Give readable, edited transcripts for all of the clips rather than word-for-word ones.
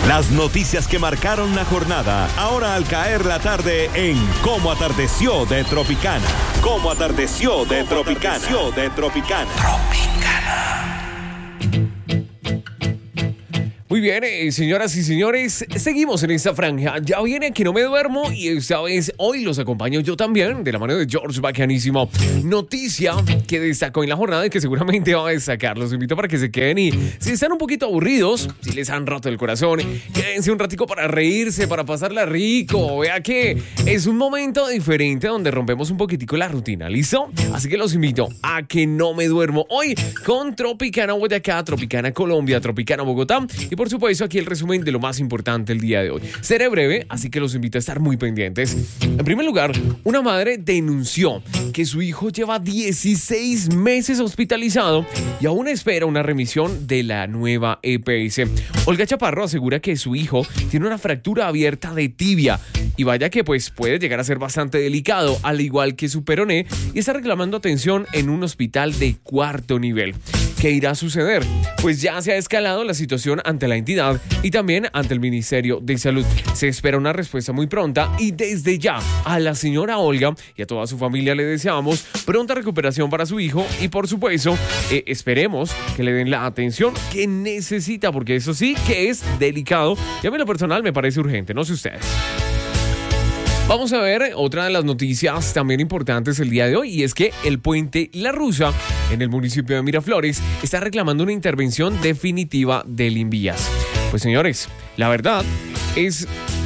Las noticias que marcaron la jornada, ahora al caer la tarde en Cómo Atardeció de Tropicana. Cómo Atardeció de Tropicana. Muy bien, señoras y señores, seguimos en esta franja. Ya viene Que No Me Duermo y esta vez hoy los acompaño yo también, de la mano de George Bacanísimo. Noticia que destacó en la jornada y que seguramente va a destacar. Los invito para que se queden y si están un poquito aburridos, si les han roto el corazón, quédense un ratico para reírse, para pasarla rico. Vea que es un momento diferente donde rompemos un poquitico la rutina, ¿listo? Así que los invito a Que No Me Duermo hoy con Tropicana Boyacá, Tropicana Colombia, Tropicana Bogotá y por supuesto aquí el resumen de lo más importante el día de hoy. Seré breve, así que los invito a estar muy pendientes. En primer lugar, una madre denunció que su hijo lleva 16 meses hospitalizado y aún espera una remisión de la nueva EPS. Olga Chaparro asegura que su hijo tiene una fractura abierta de tibia y vaya que pues puede llegar a ser bastante delicado, al igual que su peroné, y está reclamando atención en un hospital de 4º nivel. ¿Qué irá a suceder? Pues ya se ha escalado la situación ante la entidad y también ante el Ministerio de Salud. Se espera una respuesta muy pronta y desde ya a la señora Olga y a toda su familia le deseamos pronta recuperación para su hijo y por supuesto esperemos que le den la atención que necesita, porque eso sí que es delicado y a mí en lo personal me parece urgente, no sé ustedes. Vamos a ver otra de las noticias también importantes el día de hoy y es que el puente La Rusa en el municipio de Miraflores está reclamando una intervención definitiva del Invías. Pues señores, la verdad es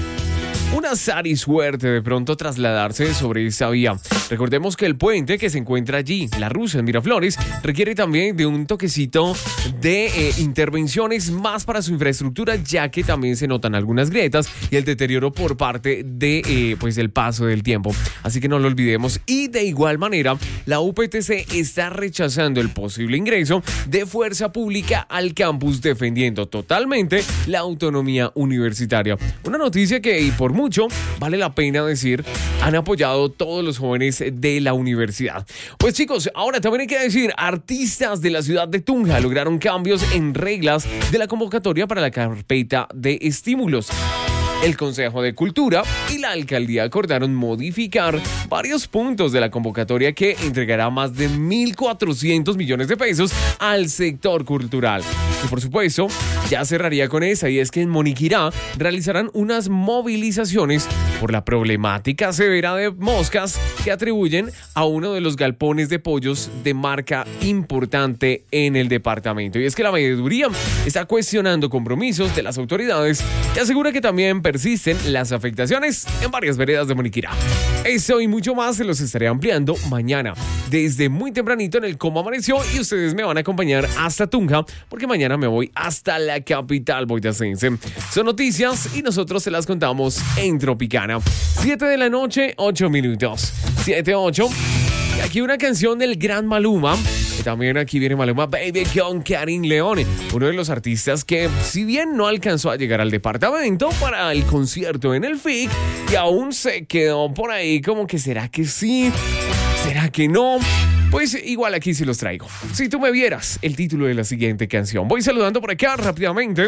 un azar y suerte de pronto trasladarse sobre esa vía. Recordemos que el puente que se encuentra allí, La Rusa en Miraflores, requiere también de un toquecito de intervenciones más para su infraestructura, ya que también se notan algunas grietas y el deterioro por parte de pues el paso del tiempo. Así que no lo olvidemos. Y de igual manera, la UPTC está rechazando el posible ingreso de fuerza pública al campus, defendiendo totalmente la autonomía universitaria. Una noticia que, y por mucho, vale la pena decir, han apoyado todos los jóvenes de la universidad. Pues chicos, ahora también hay que decir, artistas de la ciudad de Tunja lograron cambios en reglas de la convocatoria para la carpeta de estímulos. El Consejo de Cultura y la Alcaldía acordaron modificar varios puntos de la convocatoria que entregará más de 1.400 millones de pesos al sector cultural. Y por supuesto, ya cerraría con esa, y es que en Moniquirá realizarán unas movilizaciones por la problemática severa de moscas que atribuyen a uno de los galpones de pollos de marca importante en el departamento. Y es que la veeduría está cuestionando compromisos de las autoridades y asegura que también persisten las afectaciones en varias veredas de Moniquirá. Eso y mucho más se los estaré ampliando mañana desde muy tempranito en el Cómo Amaneció, y ustedes me van a acompañar hasta Tunja porque mañana me voy hasta la capital boyacense. Son noticias y nosotros se las contamos en Tropicana. 7 de la noche, 8 minutos. 7-8. Y aquí una canción del gran Maluma. Y también aquí viene Maluma Baby con Karin León, uno de los artistas que, si bien no alcanzó a llegar al departamento para el concierto en el FIC, y aún se quedó por ahí como que ¿será que sí? ¿Será que no? Pues igual aquí se los traigo. Si tú me vieras, el título de la siguiente canción. Voy saludando por acá rápidamente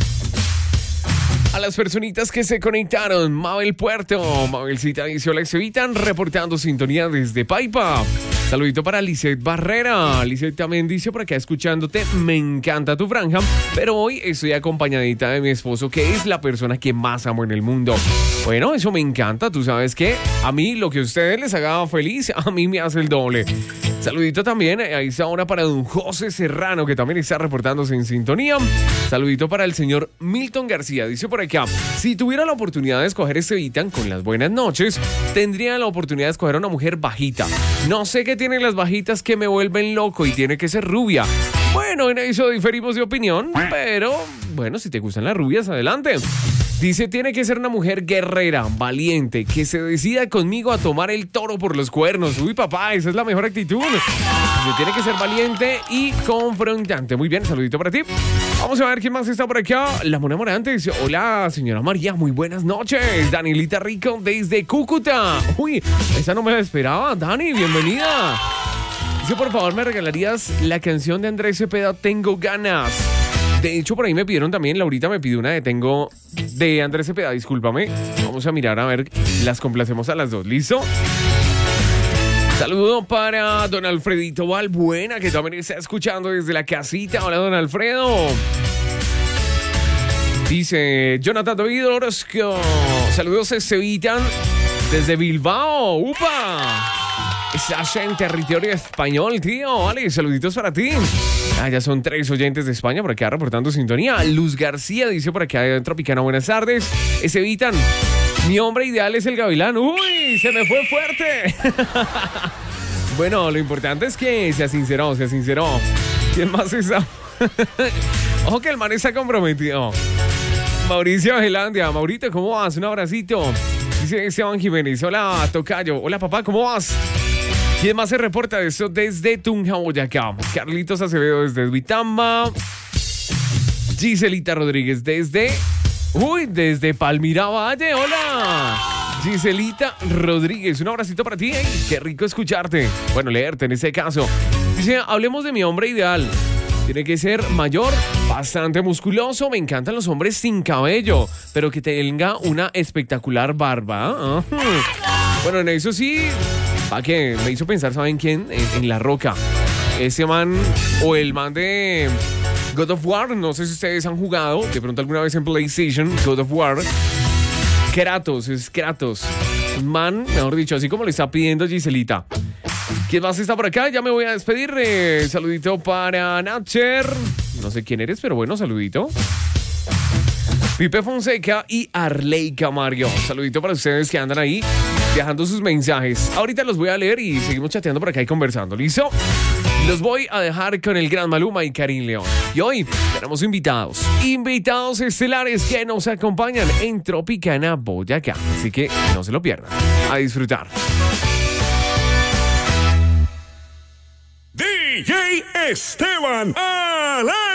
a las personitas que se conectaron. Mabel Puerto, Mabelcita y Alex Evitan reportando sintonía desde Paipa. Saludito para Lisette Barrera. Lisette también dice por acá escuchándote, me encanta tu franja, pero hoy estoy acompañadita de mi esposo, que es la persona que más amo en el mundo. Bueno, eso me encanta. Tú sabes que a mí lo que a ustedes les haga feliz, a mí me hace el doble. Saludito también a esta hora para don José Serrano, que también está reportándose en sintonía. Saludito para el señor Milton García. Dice por acá, si tuviera la oportunidad de escoger este Vitan con las buenas noches, tendría la oportunidad de escoger a una mujer bajita. No sé qué tienen las bajitas que me vuelven loco y tiene que ser rubia. Bueno, en eso diferimos de opinión, pero bueno, si te gustan las rubias, adelante. Dice, tiene que ser una mujer guerrera, valiente, que se decida conmigo a tomar el toro por los cuernos. Uy, papá, esa es la mejor actitud. Dice, tiene que ser valiente y confrontante. Muy bien, saludito para ti. Vamos a ver quién más está por acá. La Mona Morante dice, hola, señora María, muy buenas noches. Danielita Rico desde Cúcuta. Uy, esa no me la esperaba. Dani, bienvenida. Dice, por favor, ¿me regalarías la canción de Andrés Cepeda, Tengo Ganas? De hecho, por ahí me pidieron también, Laurita me pidió una de Tengo de Andrés Cepeda, discúlpame. Vamos a mirar a ver, las complacemos a las dos, ¿listo? Saludo para don Alfredito Valbuena, que también está escuchando desde la casita. Hola, don Alfredo. Dice Jonathan David Orozco. Saludos, se evitan desde Bilbao. ¡Upa! Estás en territorio español, tío. Vale, saluditos para ti. Ya son 3 oyentes de España por acá reportando sintonía. Luz García dice por acá en Tropicana, buenas tardes. Se evitan. Mi hombre ideal es el gavilán. ¡Uy! Se me fue fuerte. Bueno, lo importante es que se sinceró. ¿Quién más está? Ojo que el man está comprometido. Mauricio Gelandia. Maurito, ¿cómo vas? Un abracito. Dice Esteban Jiménez. Hola, tocayo. Hola, papá, ¿cómo vas? ¿Quién más se reporta de eso desde Tunja, Boyacá? Carlitos Acevedo desde Duitama. Giselita Rodríguez desde Palmira Valle. ¡Hola! Giselita Rodríguez, un abracito para ti. Qué rico escucharte. Bueno, leerte en ese caso. Dice, hablemos de mi hombre ideal. Tiene que ser mayor, bastante musculoso. Me encantan los hombres sin cabello, pero que tenga una espectacular barba. Bueno, en eso sí, que me hizo pensar, ¿saben quién? En La Roca. Ese man, o el man de God of War, no sé si ustedes han jugado de pronto alguna vez en PlayStation, God of War. Kratos, es Kratos. Un man, mejor dicho, así como le está pidiendo Giselita. ¿Quién más está por acá? Ya me voy a despedir. Saludito para Natcher. No sé quién eres, pero bueno, saludito. Pipe Fonseca y Arley Camario. Saludito para ustedes que andan ahí dejando sus mensajes. Ahorita los voy a leer y seguimos chateando por acá y conversando. ¿Listo? Los voy a dejar con el gran Maluma y Karim León. Y hoy tenemos invitados estelares que nos acompañan en Tropicana Boyacá. Así que no se lo pierdan. A disfrutar. DJ Esteban Alay.